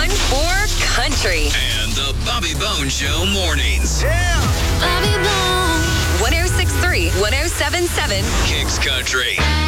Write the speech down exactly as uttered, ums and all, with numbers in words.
one for country. And the Bobby Bone Show mornings. Bobby Bone. one oh six point three, one oh seven point seven. Kicks Country.